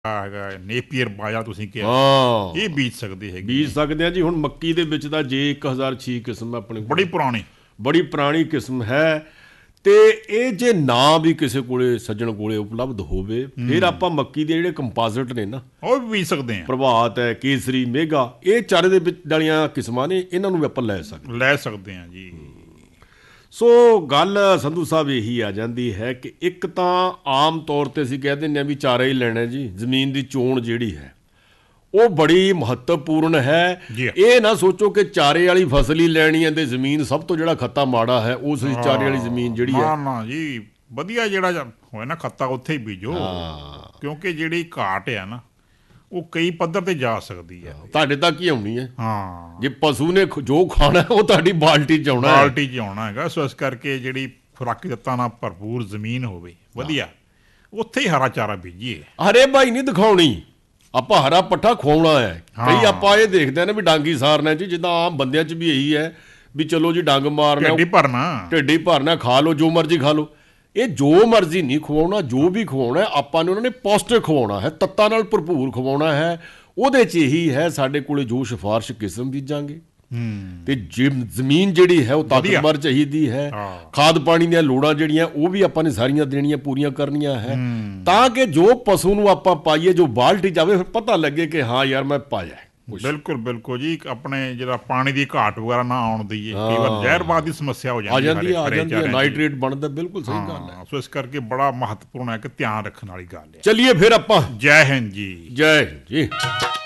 ਹੈਗਾ ਨੇਪੀਅਰ ਬਾਜਰਾ ਤੁਸੀਂ ਕਿਹਾ, ਹਾਂ ਇਹ ਬੀਜ ਸਕਦੇ ਹੈਗੇ, ਬੀਜ ਸਕਦੇ ਆ ਜੀ। ਹੁਣ ਮੱਕੀ ਦੇ ਵਿੱਚ ਤਾਂ ਜੇ 1006 ਕਿਸਮ ਆਪਣੇ ਬੜੀ ਪੁਰਾਣੀ, ਬੜੀ ਪੁਰਾਣੀ ਕਿਸਮ ਹੈ। ਤੇ ਇਹ ਜੇ ਨਾ ਵੀ ਕਿਸੇ ਕੋਲੇ ਸੱਜਣ ਕੋਲੇ ਉਪਲਬਧ ਹੋਵੇ, ਫਿਰ ਆਪਾਂ ਮੱਕੀ ਦੇ ਜਿਹੜੇ ਕੰਪੋਜ਼ਿਟ ਨੇ ਨਾ, ਉਹ ਵੀ ਬੀਜ ਸਕਦੇ ਆ। ਪ੍ਰਭਾਤ ਹੈ, ਕੇਸਰੀ, ਮੇਗਾ, ਇਹ ਚਾਰੇ ਦੇ ਵਿੱਚ ਵਾਲੀਆਂ ਕਿਸਮਾਂ ਨੇ, ਇਹਨਾਂ ਨੂੰ ਵੀ ਆਪਾਂ ਲੈ ਸਕਦੇ ਆ ਜੀ। ਸੋ ਗੱਲ ਸੰਧੂ ਸਾਹਿਬ ਇਹੀ ਆ ਜਾਂਦੀ ਹੈ ਕਿ ਇੱਕ ਤਾਂ ਆਮ ਤੌਰ 'ਤੇ ਅਸੀਂ ਕਹਿ ਦਿੰਦੇ ਹਾਂ ਵੀ ਚਾਰਾ ਹੀ ਲੈਣਾ ਜੀ। ਜ਼ਮੀਨ ਦੀ ਚੋਣ ਜਿਹੜੀ ਹੈ ਉਹ ਬੜੀ ਮਹੱਤਵਪੂਰਨ ਹੈ। ਇਹ ਨਾ ਸੋਚੋ ਕਿ ਚਾਰੇ ਵਾਲੀ ਫਸਲ ਹੀ ਲੈਣੀ ਹੈ ਤੇ ਜ਼ਮੀਨ ਸਭ ਤੋਂ ਜਿਹੜਾ ਖੱਤਾ ਮਾੜਾ ਹੈ ਉਸ ਚਾਰੇ ਵਾਲੀ ਜ਼ਮੀਨ ਜਿਹੜੀ ਹੈ, ਨਾ ਜੀ, ਵਧੀਆ ਜਿਹੜਾ ਹੋਇਆ ਨਾ ਖੱਤਾ ਉੱਥੇ ਹੀ ਬੀਜੋ, ਕਿਉਂਕਿ ਜਿਹੜੀ ਘਾਟ ਆ ਨਾ ਉਹ ਕਈ ਪੱਧਰ ਤੇ ਜਾ ਸਕਦੀ ਹੈ। ਤੁਹਾਡੇ ਤੱਕ ਹੀ ਆਉਣੀ ਹੈ। ਹਾਂ, ਜੇ ਪਸ਼ੂ ਨੇ ਜੋ ਖਾਣਾ ਉਹ ਤੁਹਾਡੀ ਬਾਲਟੀ 'ਚ ਆਉਣਾ, ਹੈਗਾ। ਸੋ ਇਸ ਕਰਕੇ ਜਿਹੜੀ ਖੁਰਾਕੀ ਤੱਤਾਂ ਨਾਲ ਭਰਪੂਰ ਜ਼ਮੀਨ ਹੋਵੇ ਵਧੀਆ, ਉੱਥੇ ਹੀ ਹਰਾ ਚਾਰਾ ਬੀਜੀਏ। ਹਰੇ ਭਾਈ ਨਹੀਂ ਦਿਖਾਉਣੀ, ਆਪਾਂ ਹਰਾ ਪੱਠਾ ਖਵਾਉਣਾ ਹੈ। ਕਈ ਆਪਾਂ ਇਹ ਦੇਖਦੇ ਨੇ ਵੀ ਡਾਂਗੀ ਸਾਰਨਾ ਜੀ, ਜਿੱਦਾਂ ਆਮ ਬੰਦਿਆਂ 'ਚ ਵੀ ਇਹੀ ਹੈ ਵੀ ਚਲੋ ਜੀ ਡੰਗ ਮਾਰਨਾ, ਢਿੱਡ ਹੀ ਭਰਨਾ, ਖਾ ਲਓ ਜੋ ਮਰਜ਼ੀ ਖਾ ਲਓ। ਇਹ ਜੋ ਮਰਜ਼ੀ ਨਹੀਂ ਖਵਾਉਣਾ, ਜੋ ਵੀ ਖਵਾਉਣਾ ਆਪਾਂ ਨੇ ਉਹਨਾਂ ਨੇ ਪੌਸ਼ਟਿਕ ਖਵਾਉਣਾ ਹੈ, ਤੱਤਾਂ ਨਾਲ ਭਰਪੂਰ ਖਵਾਉਣਾ ਹੈ। ਉਹਦੇ 'ਚ ਇਹੀ ਹੈ ਸਾਡੇ ਕੋਲੇ ਜੋ ਸਿਫਾਰਿਸ਼ ਕਿਸਮ ਬੀਜਾਂਗੇ ਤੇ ਜ਼ਮੀਨ ਜਿਹੜੀ ਹੈ ਉਹ ਤਾਕਤਵਰ ਚਾਹੀਦੀ ਹੈ। ਖਾਦ ਪਾਣੀ ਦੀਆਂ ਲੋੜਾਂ ਜਿਹੜੀਆਂ ਉਹ ਵੀ ਆਪਾਂ ਨੇ ਸਾਰੀਆਂ ਦੇਣੀਆਂ, ਪੂਰੀਆਂ ਕਰਨੀਆਂ ਹੈ, ਤਾਂ ਕਿ ਜੋ ਪਸ਼ੂ ਨੂੰ ਆਪਾਂ ਪਾਈਏ, ਜੋ ਬਾਲਟੀ ਜਾਵੇ, ਫਿਰ ਪਤਾ ਲੱਗੇ ਕਿ ਹਾਂ ਯਾਰ ਮੈਂ ਪਾਇਆ। ਬਿਲਕੁਲ ਜੀ। ਆਪਣੇ ਜਿਹੜਾ ਪਾਣੀ ਦੀ ਘਾਟ ਵਗੈਰਾ ਨਾ ਆਉਣ ਦਈਏ, ਕਈ ਵਾਰ ਜ਼ਹਿਰਬਾਦ ਦੀ ਸਮੱਸਿਆ ਹੋ ਜਾਂਦੀ ਹੈ, ਨਾਈਟ੍ਰੇਟ ਬਣਦਾ। ਬਿਲਕੁਲ ਸਹੀ ਗੱਲ ਹੈ। ਸੋ ਇਸ ਕਰਕੇ ਬੜਾ ਮਹੱਤਵਪੂਰਨ ਹੈ ਕਿ ਧਿਆਨ ਰੱਖਣ ਵਾਲੀ ਗੱਲ ਹੈ। ਚਲਿਏ ਫਿਰ ਆਪਾਂ। ਜੈ ਹਿੰਦ ਜੀ। ਜੈ ਹਿੰਦ ਜੀ।